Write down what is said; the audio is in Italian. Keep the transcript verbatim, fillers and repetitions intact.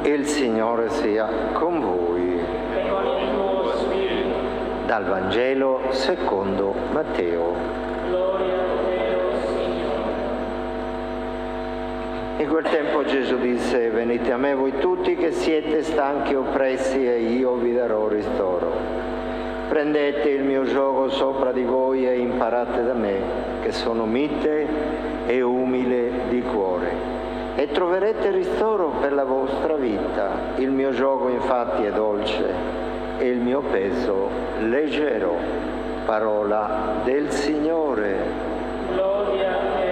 Il Signore sia con voi. E con il tuo spirito. Dal Vangelo secondo Matteo. Gloria a te, o Signore. In quel tempo Gesù disse: venite a me voi tutti che siete stanchi e oppressi, e io vi darò ristoro. Prendete il mio giogo sopra di voi e imparate da me, che sono mite e umile di cuore, e troverete ristoro per la vostra vita. Il mio giogo infatti è dolce e il mio peso leggero. Parola del Signore. Gloria a te,